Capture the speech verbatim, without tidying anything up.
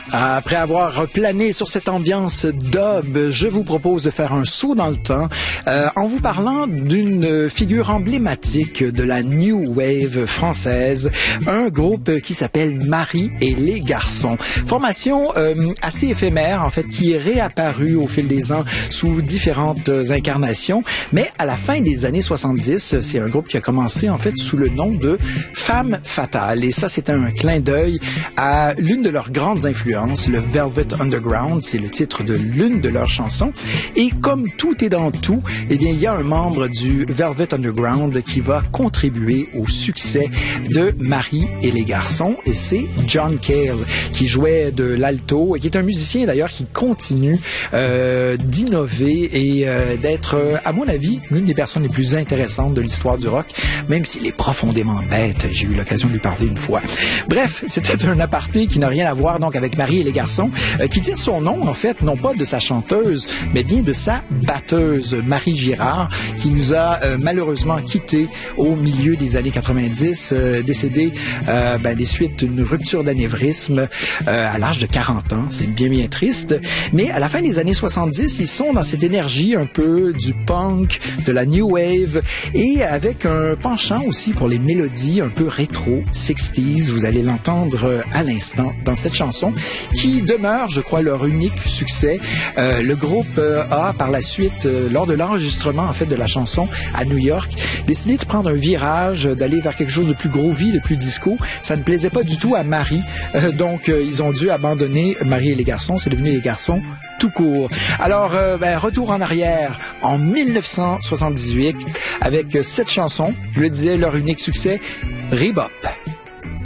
Après avoir plané sur cette ambiance dub, je vous propose de faire un saut dans le temps euh, en vous parlant d'une figure emblématique de la New Wave française, un groupe qui s'appelle Marie et les Garçons. Formation euh, assez éphémère, en fait, qui est réapparue au fil des ans sous différentes incarnations, mais à la fin des années soixante-dix, c'est un groupe qui a commencé, en fait, sous le nom de Femme Fatale. Et ça, c'est un clin d'œil à l'une de leurs grandes influences, le Velvet Underground, c'est le titre de l'une de leurs chansons. Et comme tout est dans tout, eh bien, il y a un membre du Velvet Underground qui va contribuer au succès de Marie et les Garçons, et c'est John Cale, qui jouait de l'alto et qui est un musicien d'ailleurs qui continue euh, d'innover et euh, d'être, euh, à mon avis, l'une des personnes les plus intéressantes de l'histoire du rock, même s'il est profondément bête. J'ai eu l'occasion de lui parler une fois. Bref, c'était un aparté qui n'a rien à voir donc avec Marie et les Garçons, euh, qui tire son nom, en fait, non pas de sa chanteuse, mais bien de sa batteuse, Marie Girard, qui nous a euh, malheureusement quittés au milieu des années quatre-vingt-dix, euh, décédée euh, ben, des suites d'une rupture d'anévrisme euh, à l'âge de quarante ans. C'est bien, bien triste. Mais à la fin des années soixante-dix, ils sont dans cette énergie un peu du punk, de la new wave, et avec un penchant aussi pour les mélodies un peu rétro, sixties. Vous allez l'entendre à l'instant dans cette chanson, qui demeure, je crois, leur unique succès. Euh, le groupe euh, a, par la suite, euh, lors de l'enregistrement, en fait, de la chanson à New York, décidé de prendre un virage, d'aller vers quelque chose de plus groovy, de plus disco. Ça ne plaisait pas du tout à Marie. Euh, donc, euh, ils ont dû abandonner Marie et les Garçons. C'est devenu les Garçons tout court. Alors, euh, ben, retour en arrière en mille neuf cent soixante-dix-huit avec cette chanson. Je le disais, leur unique succès, Rebop.